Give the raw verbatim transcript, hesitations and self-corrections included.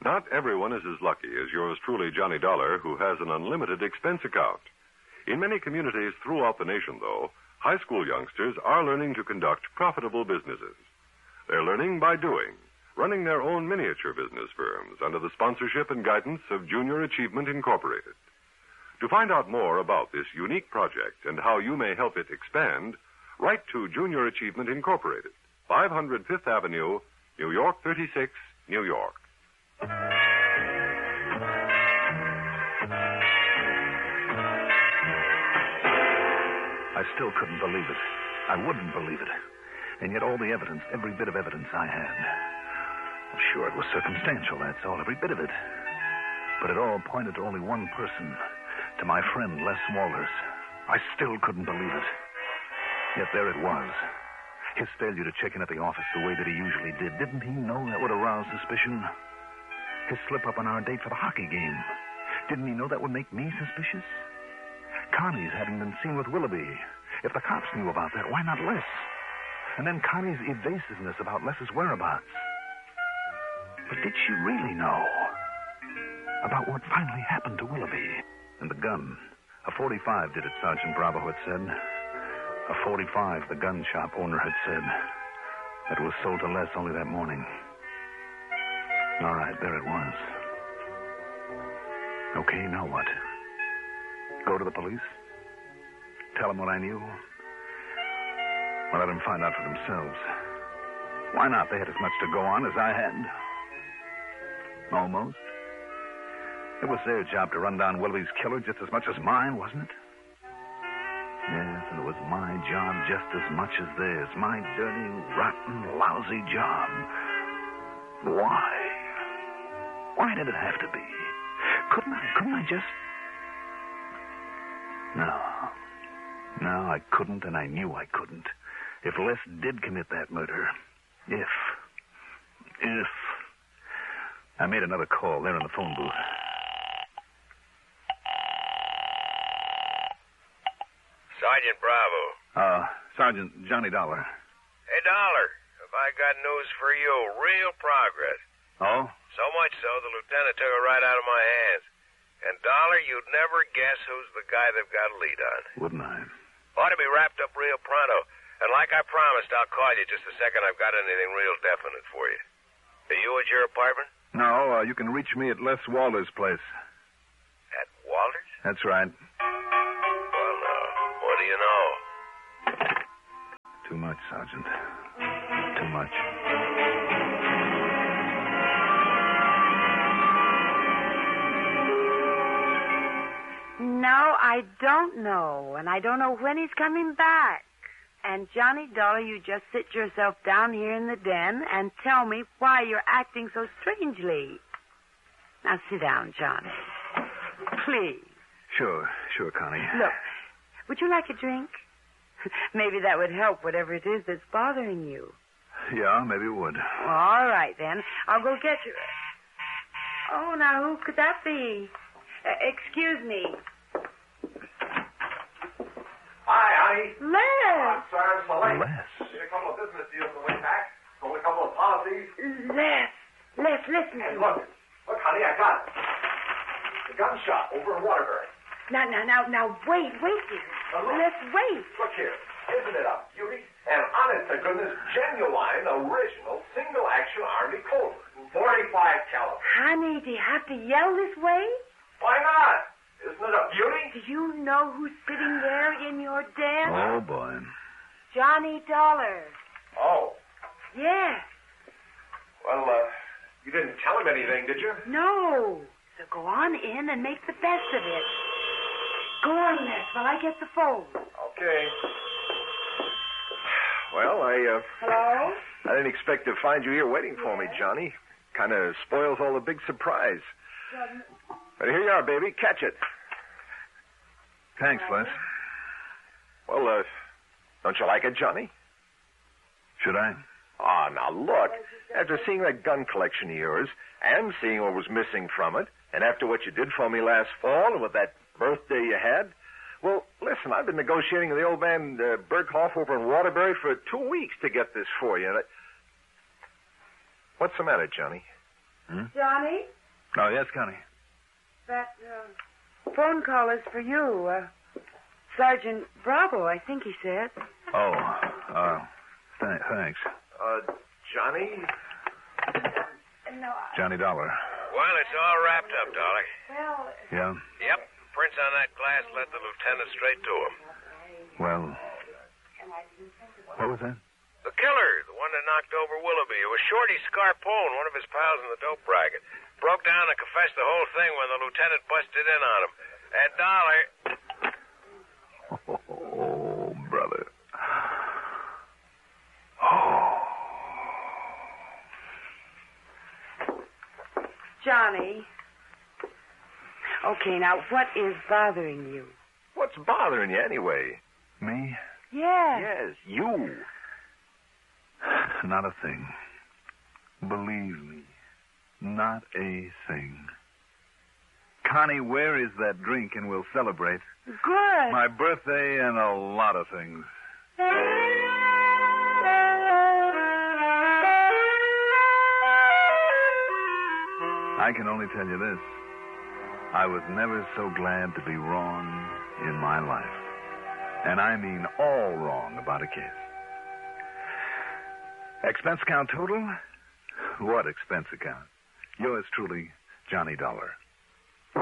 Not everyone is as lucky as yours truly, Johnny Dollar, who has an unlimited expense account. In many communities throughout the nation, though, high school youngsters are learning to conduct profitable businesses. They're learning by doing, running their own miniature business firms under the sponsorship and guidance of Junior Achievement Incorporated. To find out more about this unique project and how you may help it expand, write to Junior Achievement Incorporated, five hundred Fifth Avenue, New York thirty-six, New York. I still couldn't believe it. I wouldn't believe it. And yet all the evidence, every bit of evidence I had. Well, sure, it was circumstantial, that's all, every bit of it. But it all pointed to only one person, to my friend Les Walters. I still couldn't believe it. Yet there it was. His failure to check in at the office the way that he usually did. Didn't he know that would arouse suspicion? His slip-up on our date for the hockey game. Didn't he know that would make me suspicious? Connie's having been seen with Willoughby. If the cops knew about that, why not Les? And then Connie's evasiveness about Les's whereabouts. But did she really know about what finally happened to Willoughby? And the gun. A forty-five did it, Sergeant Bravo had said. A forty-five, the gun shop owner had said. That was sold to Les only that morning. All right, there it was. Okay, now what? Go to the police? Tell them what I knew? Or let them find out for themselves? Why not? They had as much to go on as I had. Almost. It was their job to run down Willoughby's killer just as much as mine, wasn't it? Yes, and it was my job just as much as theirs. My dirty, rotten, lousy job. Why? Why did it have to be? Couldn't I, couldn't I just... No. No, I couldn't, and I knew I couldn't. If Les did commit that murder, if, if... I made another call there in the phone booth. Sergeant Bravo. Uh, Sergeant Johnny Dollar. Hey, Dollar, have I got news for you? Real progress. Oh? So much so, the lieutenant took it right out of my hands. And, Dollar, you'd never guess who's the guy they've got a lead on. Wouldn't I? Ought to be wrapped up real pronto. And like I promised, I'll call you just the second I've got anything real definite for you. Are you at your apartment? No, uh, you can reach me at Les Walters' place. At Walters? That's right. Well, now, what do you know? Too much, Sergeant. Too much. No, I don't know. And I don't know when he's coming back. And, Johnny Dollar, you just sit yourself down here in the den and tell me why you're acting so strangely. Now, sit down, Johnny. Please. Sure, sure, Connie. Look, would you like a drink? Maybe that would help whatever it is that's bothering you. Yeah, maybe it would. Well, all right, then. I'll go get you. Oh, now, who could that be? Uh, excuse me. Hi, honey. Les! I'm sorry I'm so late. Les? Did a couple of business deals on the way back. Sold a couple of policies. Les. Les, listen to And me. look, look, honey, I got it. The gun shop over in Waterbury. Now, now, now, now, wait, wait, dear. Now, look. Let's wait. Look here. Isn't it a beauty? And honest to goodness, genuine, original, single-action Army Colt. forty-five caliber. Honey, do you have to yell this way? Why not? Isn't it a beauty? Do you know who's sitting there in your den? Oh, boy. Johnny Dollar. Oh. Yes. Well, uh, you didn't tell him anything, did you? No. So go on in and make the best of it. Go on, Les, while I get the phone. Okay. Well, I, uh... Hello? I didn't expect to find you here waiting for me, Johnny. Kind of spoils all the big surprise. Um, But here you are, baby. Catch it. Thanks, Les. Well, uh, don't you like it, Johnny? Should I? Ah, now look. After seeing that gun collection of yours, and seeing what was missing from it, and after what you did for me last fall, and with that birthday you had, well, listen, I've been negotiating with the old man uh, Berghoff over in Waterbury for two weeks to get this for you. And I... What's the matter, Johnny? Hmm? Johnny? Oh, yes, Connie. That uh, phone call is for you. Uh, Sergeant Bravo, I think he said. Oh, uh, th- thanks. Uh, Johnny? No, I... Johnny Dollar. Well, it's all wrapped up, Dollar. Well... Yeah? Yep. Prints on that glass led the lieutenant straight to him. Well, what was that? The killer, the one that knocked over Willoughby. It was Shorty Scarpone, one of his pals in the dope racket. Broke down and confessed the whole thing when the lieutenant busted in on him. And Dollar... Oh, brother. Oh. Johnny. Okay, now, what is bothering you? What's bothering you anyway? Me? Yes. Yes, you. Not a thing. Believe me, not a thing. Connie, where is that drink and we'll celebrate? Good. My birthday and a lot of things. I can only tell you this. I was never so glad to be wrong in my life. And I mean all wrong about a case. Expense account total? What expense account? Yours truly, Johnny Dollar.